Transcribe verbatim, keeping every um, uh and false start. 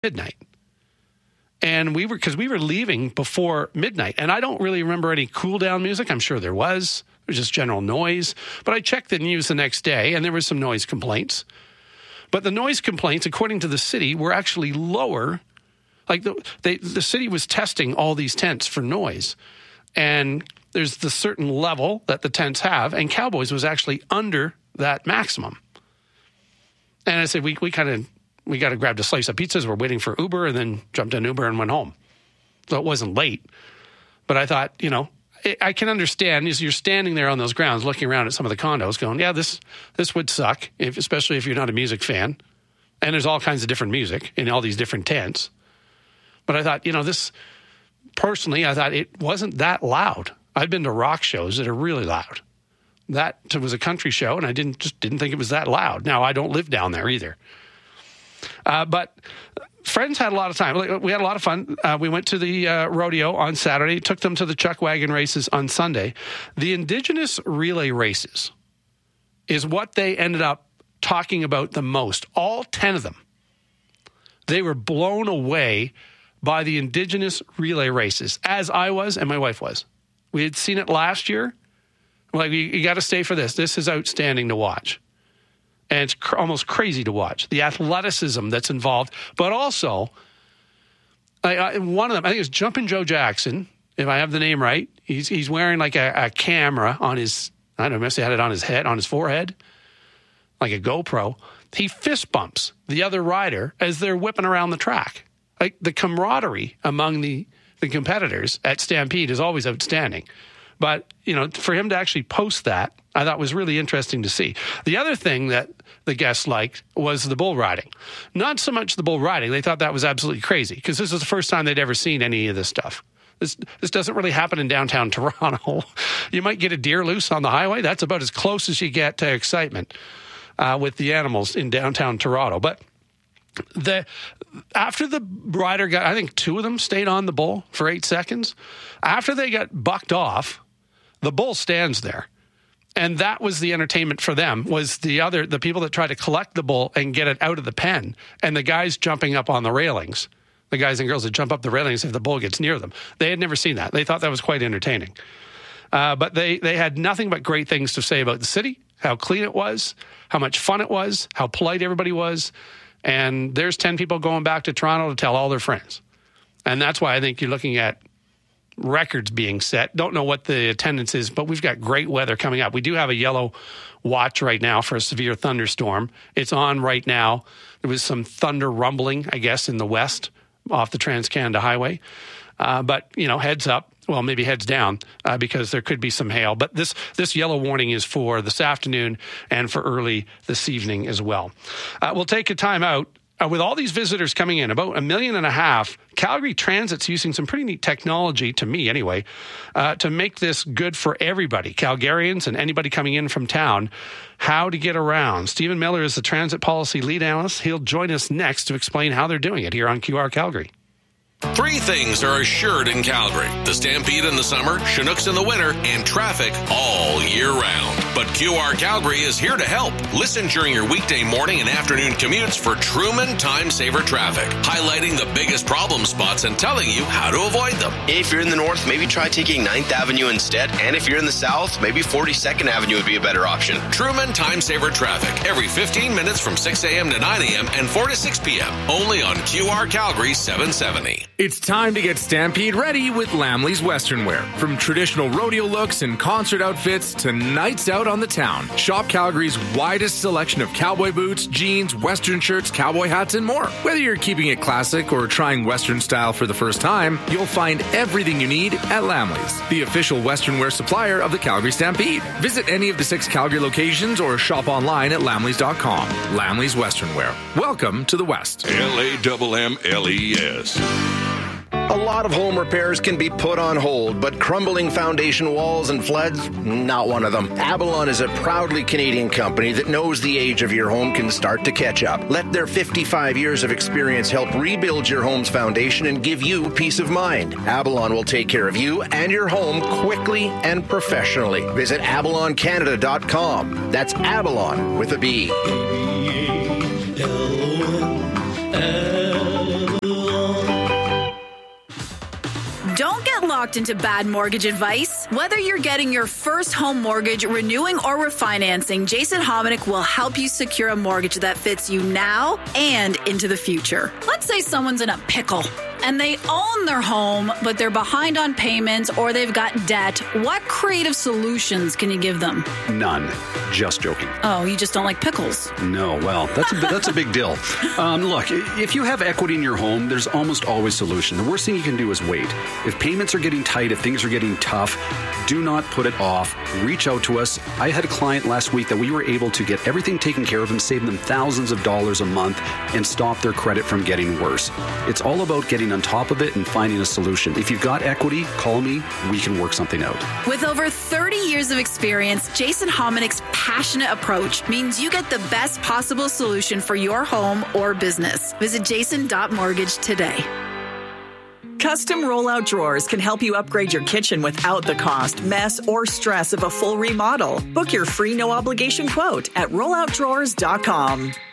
midnight. And we were, because we were leaving before midnight. And I don't really remember any cool down music. I'm sure there was. It was just general noise. But I checked the news the next day, and there were some noise complaints. But the noise complaints, according to the city, were actually lower. Like the, they, the city was testing all these tents for noise. And there's the certain level that the tents have, and Cowboys was actually under that maximum. And I said, we we kind of, we got to grab a slice of pizzas. We're waiting for Uber, and then jumped in Uber and went home. So it wasn't late. But I thought, you know, I can understand is you're standing there on those grounds looking around at some of the condos going, yeah, this this would suck, if, especially if you're not a music fan. And there's all kinds of different music in all these different tents. But I thought, you know, this, personally, I thought it wasn't that loud. I've been to rock shows that are really loud. That was a country show, and I didn't just didn't think it was that loud. Now, I don't live down there either. Uh, but friends had a lot of time. We had a lot of fun. Uh, we went to the uh, rodeo on Saturday, took them to the chuck wagon races on Sunday. The Indigenous relay races is what they ended up talking about the most. All ten of them. They were blown away by the Indigenous relay races, as I was and my wife was. We had seen it last year. Like, you, you got to stay for this. This is outstanding to watch. And it's cr- almost crazy to watch. The athleticism that's involved. But also, I, I, one of them, I think it's Jumpin' Joe Jackson, if I have the name right. He's he's wearing like a, a camera on his, I don't know, maybe he had it on his head, on his forehead, like a GoPro. He fist bumps the other rider as they're whipping around the track. Like, the camaraderie among the, the competitors at Stampede is always outstanding. But, you know, for him to actually post that, I thought was really interesting to see. The other thing that the guests liked was the bull riding. Not so much the bull riding. They thought that was absolutely crazy because this is the first time they'd ever seen any of this stuff. This this doesn't really happen in downtown Toronto. You might get a deer loose on the highway. That's about as close as you get to excitement uh, with the animals in downtown Toronto. But the after the rider got, I think two of them stayed on the bull for eight seconds. After they got bucked off, the bull stands there. And that was the entertainment for them, was the other, the people that try to collect the bull and get it out of the pen, and the guys jumping up on the railings, the guys and girls that jump up the railings if the bull gets near them. They had never seen that. They thought that was quite entertaining. Uh, but they, they had nothing but great things to say about the city, how clean it was, how much fun it was, how polite everybody was. And there's ten people going back to Toronto to tell all their friends. And that's why I think you're looking at records being set. Don't know what the attendance is, but we've got great weather coming up. We do have a yellow watch right now for a severe thunderstorm. It's on right now. There was some thunder rumbling, I guess, in the west off the Trans-Canada Highway. Uh, but, you know, heads up. Well, maybe heads down uh, because there could be some hail. But this, this yellow warning is for this afternoon and for early this evening as well. Uh, we'll take a time out. Uh, with all these visitors coming in, about a million and a half, Calgary Transit's using some pretty neat technology, to me anyway, uh, to make this good for everybody, Calgarians and anybody coming in from town, how to get around. Stephen Miller is the transit policy lead analyst. He'll join us next to explain how they're doing it here on Q R Calgary. Three things are assured in Calgary: the Stampede in the summer, Chinooks in the winter, and traffic all year round. But Q R Calgary is here to help. Listen during your weekday morning and afternoon commutes for Truman Time Saver Traffic, highlighting the biggest problem spots and telling you how to avoid them. If you're in the north, maybe try taking ninth Avenue instead. And if you're in the south, maybe forty-second Avenue would be a better option. Truman Time Saver Traffic, every fifteen minutes from six a.m. to nine a.m. and four to six p.m. Only on Q R Calgary seven seventy. It's time to get Stampede ready with Lamley's Western Wear. From traditional rodeo looks and concert outfits to nights out on the town, shop Calgary's widest selection of cowboy boots, jeans, Western shirts, cowboy hats, and more. Whether you're keeping it classic or trying Western style for the first time, you'll find everything you need at Lamley's, the official Western wear supplier of the Calgary Stampede. Visit any of the six Calgary locations or shop online at lamleys dot com. Lamley's Western Wear. Welcome to the West. L A M M L E S. A lot of home repairs can be put on hold, but crumbling foundation walls and floods, not one of them. Avalon is a proudly Canadian company that knows the age of your home can start to catch up. Let their fifty-five years of experience help rebuild your home's foundation and give you peace of mind. Avalon will take care of you and your home quickly and professionally. Visit avalon canada dot com. That's Avalon with a B. locked into bad mortgage advice. Whether you're getting your first home mortgage, renewing, or refinancing, Jason Hominick will help you secure a mortgage that fits you now and into the future. Let's say someone's in a pickle and they own their home, but they're behind on payments or they've got debt. What creative solutions can you give them? None. Just joking. Oh, you just don't like pickles? No, well, that's a, that's a big deal. Um, look, if you have equity in your home, there's almost always a solution. The worst thing you can do is wait. If payments are getting tight, if things are getting tough, do not put it off. Reach out to us. I had a client last week that we were able to get everything taken care of and save them thousands of dollars a month and stop their credit from getting worse. It's all about getting on top of it and finding a solution. If you've got equity, call me. We can work something out. With over thirty years of experience, Jason Hominick's passionate approach means you get the best possible solution for your home or business. Visit jason dot mortgage today. Custom rollout drawers can help you upgrade your kitchen without the cost, mess, or stress of a full remodel. Book your free no obligation quote at rollout drawers dot com.